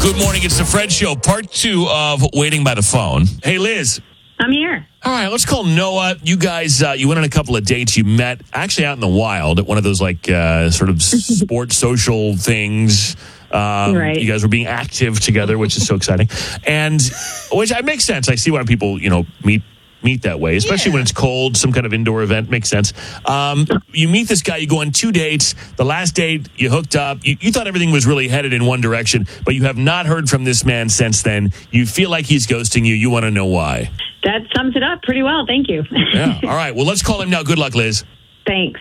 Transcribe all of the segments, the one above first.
Good morning. It's the Fred Show, part 2 of Waiting by the Phone. Hey, Liz. I'm here. All right, let's call Noah. You guys, you went on a couple of dates. You met actually out in the wild at one of those sort of sports social things. Right. You guys were being active together, which is so exciting. And which makes sense. I see why people, meet that way, especially when it's cold, some kind of indoor event makes sense. You meet this guy, you go on 2 dates. The last date, you hooked up. You thought everything was really headed in one direction, but you have not heard from this man since then. You feel like he's ghosting you. You want to know why. That sums it up pretty well. Thank you. Yeah. All right. Well, let's call him now. Good luck, Liz. Thanks.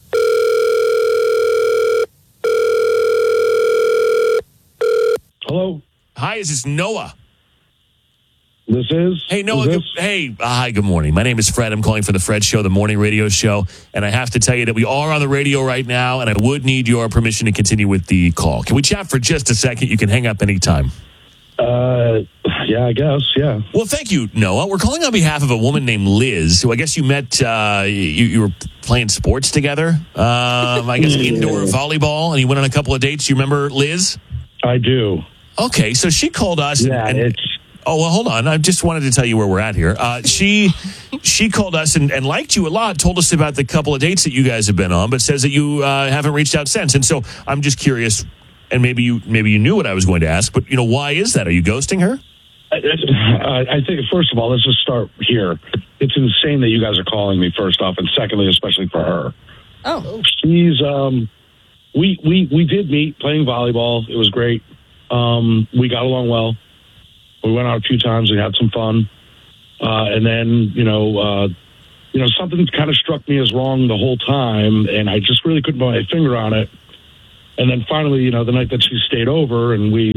Hello? Hi, is this Noah? This is? Hey, Noah. Is this? Hi, good morning. My name is Fred. I'm calling for the Fred Show, the morning radio show. And I have to tell you that we are on the radio right now, and I would need your permission to continue with the call. Can we chat for just a second? You can hang up anytime. Yeah, I guess, yeah. Well, thank you, Noah. We're calling on behalf of a woman named Liz, who I guess you met, you were playing sports together. I guess indoor volleyball, and you went on a couple of dates. You remember Liz? I do. Okay, so she called us. Oh, well, hold on. I just wanted to tell you where we're at here. She called us and liked you a lot, told us about the couple of dates that you guys have been on, but says that you haven't reached out since. And so I'm just curious, and maybe you knew what I was going to ask, but, why is that? Are you ghosting her? I think, first of all, let's just start here. It's insane that you guys are calling me, first off, and secondly, especially for her. Oh. She's, we did meet playing volleyball. It was great. We got along well. We went out a few times. We had some fun. And then, something kind of struck me as wrong the whole time, and I just really couldn't put my finger on it. And then finally, the night that she stayed over and we,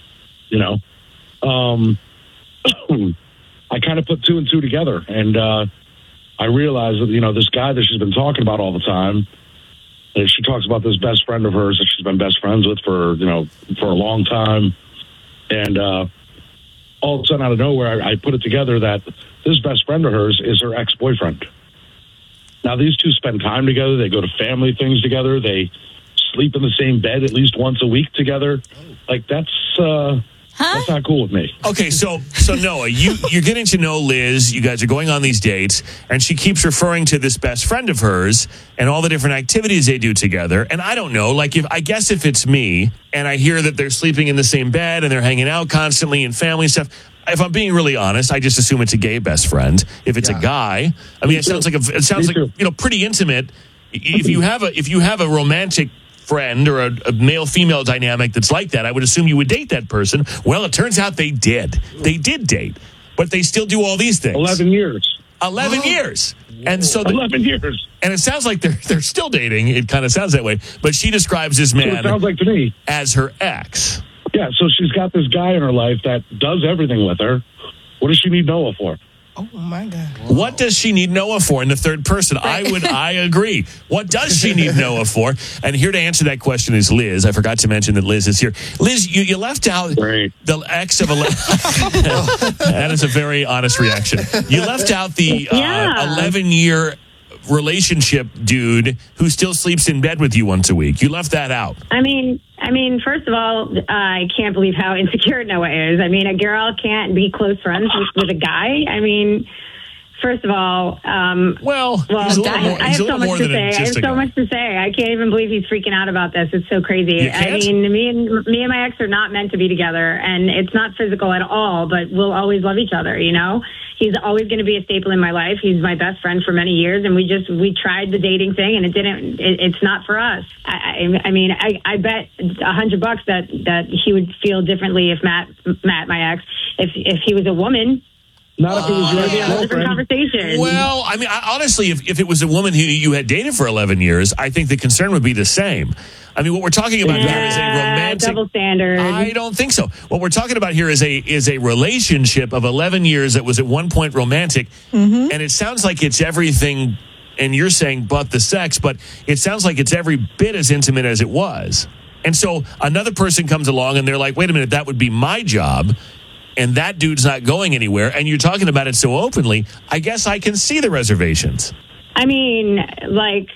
I kind of put 2 and 2 together. And I realized that, this guy that she's been talking about all the time, she talks about this best friend of hers that she's been best friends with for a long time. And all of a sudden, out of nowhere, I put it together that this best friend of hers is her ex-boyfriend. Now, these two spend time together. They go to family things together. They sleep in the same bed at least once a week together. Like, that's not cool with me. Okay, so Noah, you're getting to know Liz. You guys are going on these dates, and she keeps referring to this best friend of hers and all the different activities they do together. And I don't know, if it's me and I hear that they're sleeping in the same bed and they're hanging out constantly and family stuff. If I'm being really honest, I just assume it's a gay best friend. If it's a guy, it sounds like pretty intimate. If you have a romantic friend or a male-female dynamic that's like that, I would assume you would date that person. Well, it turns out they did. They did date, but they still do all these things. 11 years. 11 years. And so 11 years. And it sounds like they're still dating. It kind of sounds that way. But she describes this man it sounds like to me as her ex. Yeah, so she's got this guy in her life that does everything with her. What does she need Noah for? Oh, my God. What does she need Noah for in the third person? I agree. What does she need Noah for? And here to answer that question is Liz. I forgot to mention that Liz is here. Liz, you left out the ex of 11. That is a very honest reaction. You left out the 11-year relationship dude who still sleeps in bed with you once a week. You left that out. I mean, first of all, I can't believe how insecure Noah is. A girl can't be close friends with a guy. First of all, I have so much to say. I have so much to say. I can't even believe he's freaking out about this. It's so crazy. Me and my ex are not meant to be together, and it's not physical at all, but we'll always love each other, He's always going to be a staple in my life. He's my best friend for many years, and we tried the dating thing, and it's not for us. I bet $100 that he would feel differently if Matt, my ex, if he was a woman. Not if it was your different conversation. Well, honestly, if it was a woman who you had dated for 11 years, I think the concern would be the same. What we're talking about here is a romantic double standard. I don't think so. What we're talking about here is a relationship of 11 years that was at one point romantic, and it sounds like it's everything. And you're saying but the sex, but it sounds like it's every bit as intimate as it was. And so another person comes along and they're like, "Wait a minute, that would be my job." And that dude's not going anywhere, and you're talking about it so openly, I guess I can see the reservations.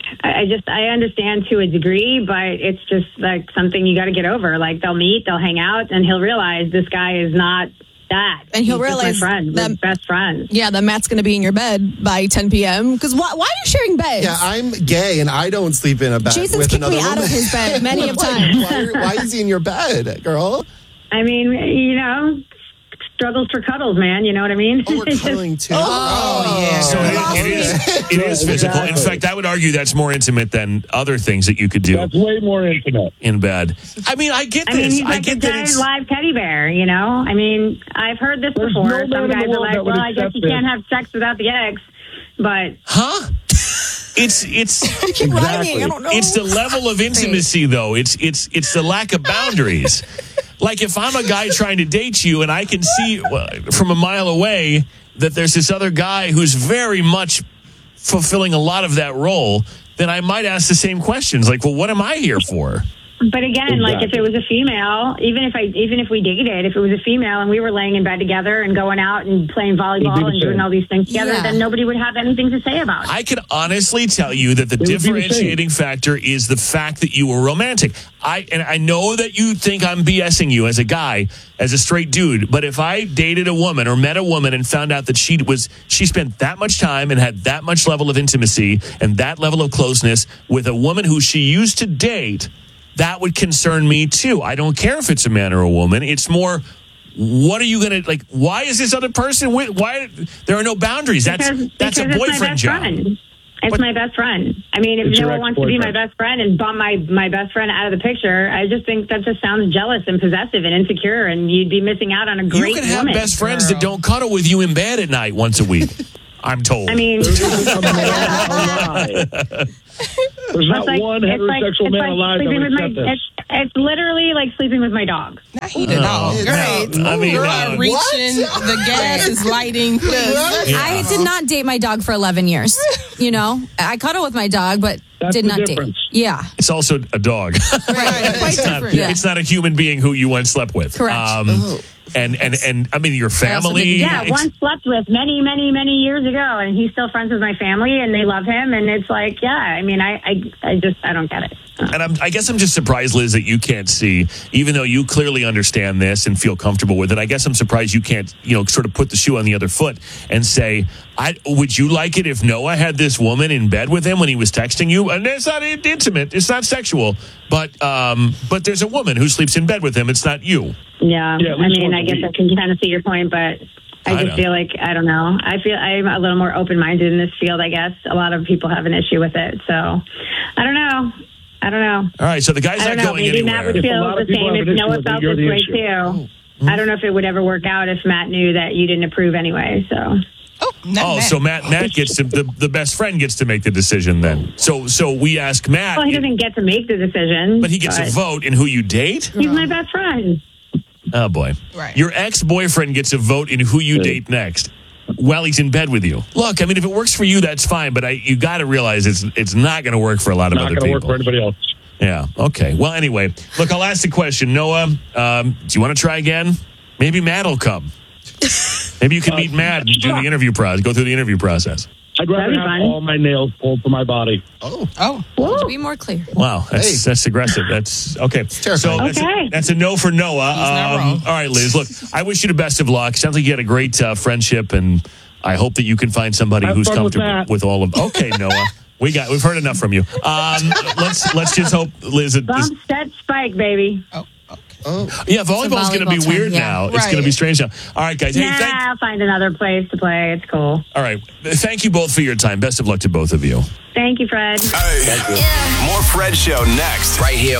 I understand to a degree, but it's just like something you got to get over. Like they'll meet, they'll hang out, and he'll realize this guy is not that. And he'll He's realize just my friend, that we're best friend. Yeah, that Matt's going to be in your bed by 10 p.m. Because why are you sharing beds? Yeah, I'm gay and I don't sleep in a bed Jason's with kicked another me out woman. of his bed many of times. Why is he in your bed, girl? I mean, struggles for cuddles, man. You know what I mean? Oh, we're cuddling too. yeah. So it is physical. In fact, I would argue that's more intimate than other things that you could do That's way more intimate. in bed. I mean, I get this. he's I like a get that giant it's... live teddy bear, you know? I mean, I've heard this There's before. no man Some in the guys are world like, that would well, I guess accept you it. can't have sex without the eggs. But Huh? It's Keep rhyming. I don't know. It's the level of intimacy, though. It's the lack of boundaries. Like if I'm a guy trying to date you and I can see from a mile away that there's this other guy who's very much fulfilling a lot of that role, then I might ask the same questions. Like, well, what am I here for? But again, like if it was a female, even if we dated, if it was a female and we were laying in bed together and going out and playing volleyball and doing all these things together, then nobody would have anything to say about it. I can honestly tell you that the differentiating factor is the fact that you were romantic. I know that you think I'm BSing you as a guy, as a straight dude, but if I dated a woman or met a woman and found out that she spent that much time and had that much level of intimacy and that level of closeness with a woman who she used to date, that would concern me too. I don't care if it's a man or a woman. It's more, what are you going to, like, why is this other person with, why, there are no boundaries. That's a boyfriend job. It's my best friend. I mean, if Noah wants to be my best friend and bump my best friend out of the picture, I just think that just sounds jealous and possessive and insecure, and you'd be missing out on a great woman. You can have best friends that don't cuddle with you in bed at night once a week. I'm told. I mean, There's not one heterosexual man alive that would accept this. It's literally like sleeping with my dog. Not he the dog. Great. I mean, reaching, the gas is lighting. I did not date my dog for 11 years. You know, I cuddle with my dog, but did not date. Yeah. It's also a dog. Right. Quite different. It's not a human being who you once slept with. Correct. And I mean, your family. Once slept with many, many, many years ago, and he's still friends with my family, and they love him. And it's like, I mean, I don't get it. And I guess I'm just surprised, Liz, that you can't see, even though you clearly understand this and feel comfortable with it. I guess I'm surprised you can't, sort of put the shoe on the other foot and say, would you like it if Noah had this woman in bed with him when he was texting you? And it's not intimate, it's not sexual, but there's a woman who sleeps in bed with him. It's not you. Yeah, I mean, I guess I can kind of see your point, but I just feel like, I don't know. I feel I'm a little more open-minded in this field, I guess. A lot of people have an issue with it, so I don't know. All right, so the guy's not going maybe anywhere. Matt would feel the same if Noah felt this way, too. I don't know if it would ever work out if Matt knew that you didn't approve anyway, so... So Matt gets to, the best friend gets to make the decision then. So we ask Matt. Well, he doesn't get to make the decision. But he gets a vote in who you date? He's my best friend. Oh, boy. Right. Your ex-boyfriend gets a vote in who you date next while he's in bed with you. Look, I mean, if it works for you, that's fine, but you got to realize it's not going to work for a lot of other people. Not going to work for anybody else. Yeah, okay. Well, anyway, look, I'll ask the question. Noah, do you want to try again? Maybe Matt will come. Maybe you can meet Matt and do the interview process. Go through the interview process. I'd rather have all my nails pulled from my body. To be more clear. Wow, that's aggressive. That's okay. So that's a no for Noah. All right, Liz. Look, I wish you the best of luck. Sounds like you had a great friendship, and I hope that you can find somebody who's comfortable with all of. Okay, Noah. We've heard enough from you. Let's just hope Liz. Bump, set, spike, baby. Yeah, volleyball's going to be weird now. It's going to be strange now. All right, guys. Hey, I'll find another place to play. It's cool. All right. Thank you both for your time. Best of luck to both of you. Thank you, Fred. Thank you. More Fred Show next. Right here.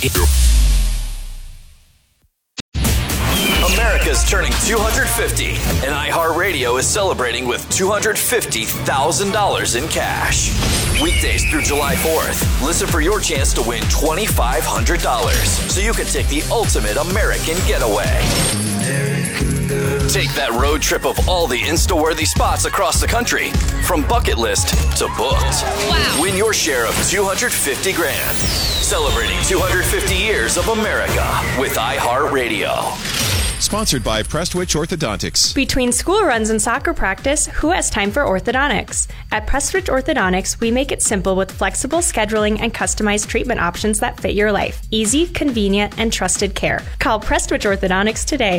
America's turning 250, and iHeartRadio is celebrating with $250,000 in cash. Weekdays through July 4th, listen for your chance to win $2,500 so you can take the ultimate American getaway. Take that road trip of all the Insta-worthy spots across the country, from bucket list to booked. Wow. Win your share of $250,000. Celebrating 250 years of America with iHeartRadio. Sponsored by Prestwich Orthodontics. Between school runs and soccer practice, who has time for orthodontics? At Prestwich Orthodontics, we make it simple with flexible scheduling and customized treatment options that fit your life. Easy, convenient, and trusted care. Call Prestwich Orthodontics today,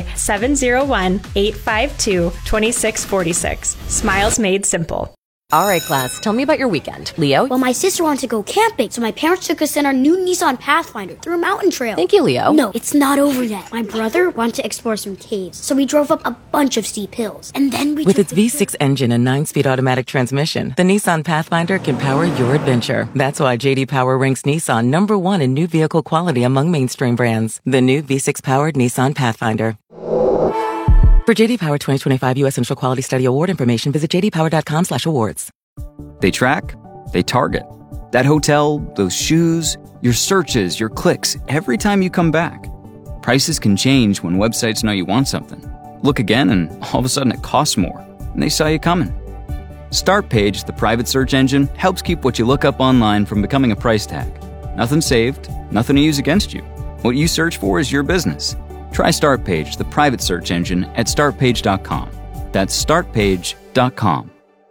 701-852-2646. Smiles made simple. All right, class, tell me about your weekend. Leo? Well, my sister wanted to go camping, so my parents took us in our new Nissan Pathfinder through a mountain trail. Thank you, Leo. No, it's not over yet. My brother wanted to explore some caves, so we drove up a bunch of steep hills. And then we With its V6 engine and 9-speed automatic transmission, the Nissan Pathfinder can power your adventure. That's why J.D. Power ranks Nissan #1 in new vehicle quality among mainstream brands. The new V6-powered Nissan Pathfinder. For J.D. Power 2025 U.S. Initial Quality Study Award information, visit jdpower.com/awards. They track, they target. That hotel, those shoes, your searches, your clicks, every time you come back. Prices can change when websites know you want something. Look again and all of a sudden it costs more, and they saw you coming. Startpage, the private search engine, helps keep what you look up online from becoming a price tag. Nothing saved, nothing to use against you. What you search for is your business. Try Startpage, the private search engine, at startpage.com. That's startpage.com.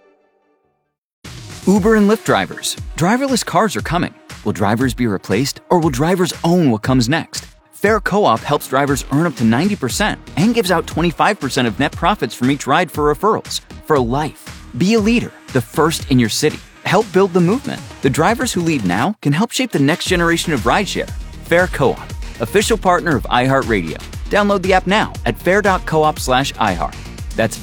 Uber and Lyft drivers. Driverless cars are coming. Will drivers be replaced, or will drivers own what comes next? Fair Co-op helps drivers earn up to 90% and gives out 25% of net profits from each ride for referrals. For life. Be a leader, the first in your city. Help build the movement. The drivers who lead now can help shape the next generation of rideshare. Fair Co-op. Official partner of iHeartRadio. Download the app now at fair.coop/iHeart. That's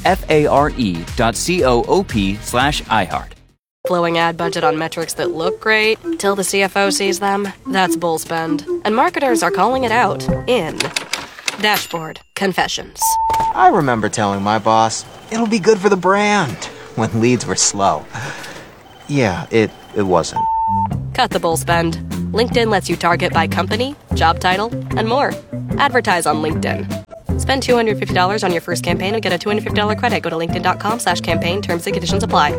FARE.coop/iHeart. Flowing ad budget on metrics that look great till the CFO sees them. That's bull spend. And marketers are calling it out in Dashboard Confessions. I remember telling my boss, it'll be good for the brand, when leads were slow. Yeah, it wasn't. Cut the bull spend. LinkedIn lets you target by company, job title, and more. Advertise on LinkedIn. Spend $250 on your first campaign and get a $250 credit. Go to linkedin.com/campaign. Terms and conditions apply.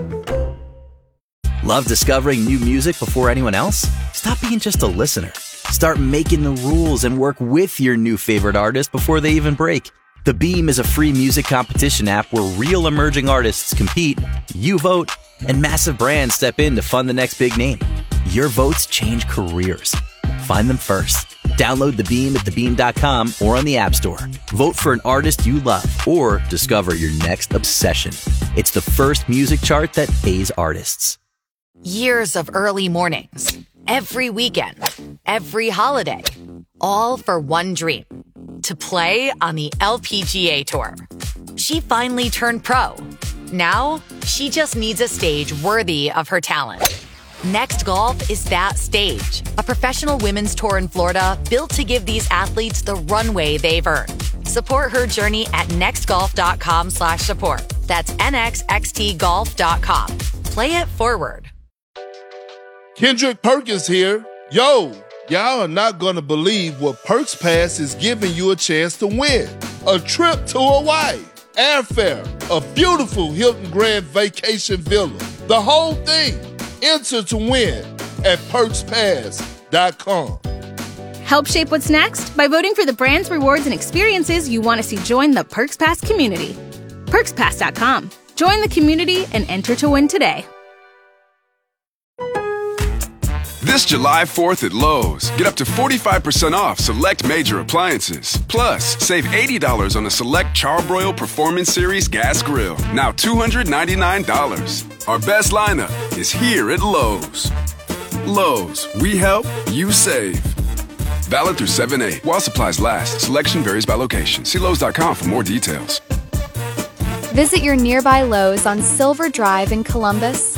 Love discovering new music before anyone else? Stop being just a listener. Start making the rules and work with your new favorite artist before they even break. The Beam is a free music competition app where real emerging artists compete, you vote, and massive brands step in to fund the next big name. Your votes change careers. Find them first. Download The Beam at thebeam.com or on the App Store. Vote for an artist you love or discover your next obsession. It's the first music chart that pays artists. Years of early mornings, every weekend, every holiday, all for one dream, to play on the LPGA Tour. She finally turned pro. Now, she just needs a stage worthy of her talent. Next Golf is that stage, a professional women's tour in Florida built to give these athletes the runway they've earned. Support her journey at nextgolf.com/support. That's nxxtgolf.com. Play it forward. Kendrick Perkins here. Yo, y'all are not going to believe what Perks Pass is giving you a chance to win. A trip to Hawaii, airfare, a beautiful Hilton Grand Vacation Villa, the whole thing. Enter to win at PerksPass.com. Help shape what's next by voting for the brands, rewards, and experiences you want to see join the Perks Pass community. PerksPass.com. Join the community and enter to win today. This July 4th at Lowe's, get up to 45% off select major appliances. Plus, save $80 on a select Charbroil Performance Series gas grill, now $299. Our best lineup is here at Lowe's. Lowe's, we help, you save. Valid through 7/8. While supplies last, selection varies by location. See Lowe's.com for more details. Visit your nearby Lowe's on Silver Drive in Columbus.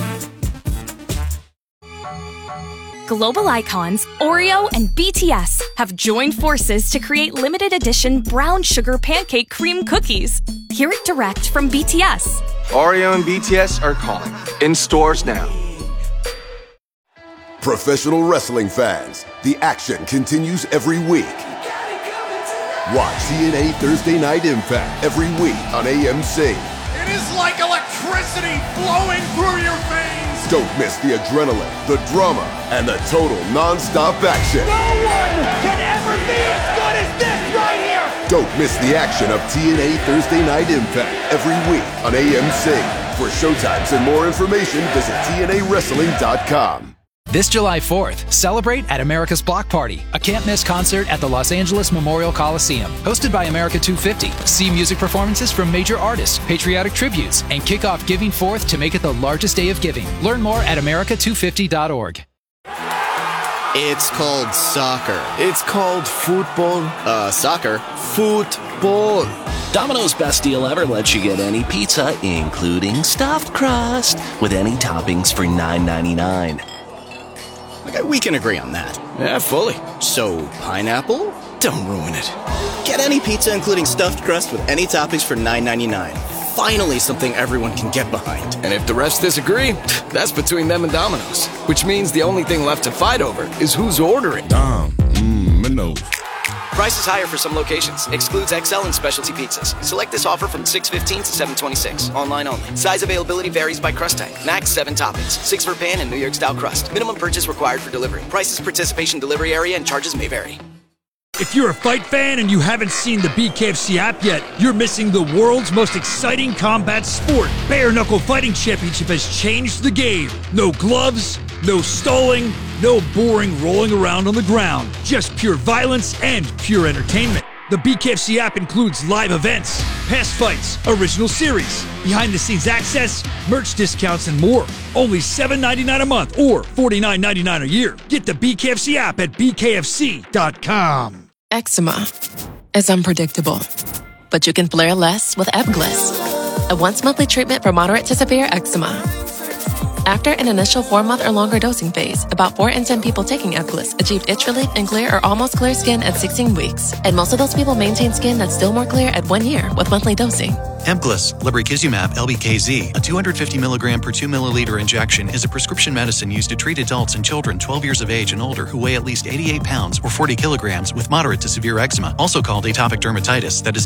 Global icons Oreo and BTS have joined forces to create limited edition brown sugar pancake cream cookies. Hear it direct from BTS. Oreo and BTS are calling. In stores now. Professional wrestling fans, the action continues every week. Watch TNA Thursday Night Impact every week on AMC. It is like electricity flowing through your veins. Don't miss the adrenaline, the drama, and the total non-stop action. No one can ever be as good as this right here. Don't miss the action of TNA Thursday Night Impact every week on AMC. For showtimes and more information, visit TNAWrestling.com. This July 4th, celebrate at America's Block Party, a can't-miss concert at the Los Angeles Memorial Coliseum. Hosted by America 250, see music performances from major artists, patriotic tributes, and kick off Giving 4th to make it the largest day of giving. Learn more at america250.org. It's called soccer. It's called football. Soccer. Football. Domino's Best Deal Ever lets you get any pizza, including stuffed crust, with any toppings for $9.99. Okay, we can agree on that. Yeah, fully. So, pineapple? Don't ruin it. Get any pizza, including stuffed crust, with any toppings for $9.99. Finally, something everyone can get behind. And if the refs disagree, that's between them and Domino's. Which means the only thing left to fight over is who's ordering. Domino's. Price is higher for some locations. Excludes XL and specialty pizzas. Select this offer from 6/15 to 7/26. Online only. Size availability varies by crust type. Max 7 toppings. 6 for pan and New York style crust. Minimum purchase required for delivery. Prices, participation, delivery area, and charges may vary. If you're a fight fan and you haven't seen the BKFC app yet, you're missing the world's most exciting combat sport. Bare Knuckle Fighting Championship has changed the game. No gloves, no stalling, no boring rolling around on the ground. Just pure violence and pure entertainment. The BKFC app includes live events, past fights, original series, behind-the-scenes access, merch discounts, and more. Only $7.99 a month or $49.99 a year. Get the BKFC app at bkfc.com. Eczema is unpredictable, but you can flare less with Ebglyss, a once-monthly treatment for moderate to severe eczema. After an initial 4-month or longer dosing phase, about 4 in 10 people taking Ebglyss achieved itch relief and clear or almost clear skin at 16 weeks. And most of those people maintain skin that's still more clear at 1 year with monthly dosing. Ebglyss, lebrikizumab LBKZ, a 250 milligram per 2 milliliter injection, is a prescription medicine used to treat adults and children 12 years of age and older who weigh at least 88 pounds or 40 kilograms with moderate to severe eczema, also called atopic dermatitis, that is